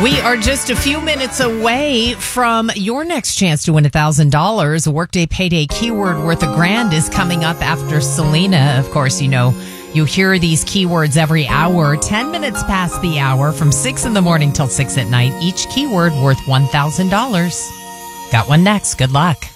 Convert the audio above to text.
We are just a few minutes away from your next chance to win $1,000. A Workday Payday keyword worth $1,000 is coming up after Selena. Of course, you hear these keywords every hour, 10 minutes past the hour, from 6 in the morning till 6 at night. Each keyword worth $1,000. Got one next. Good luck.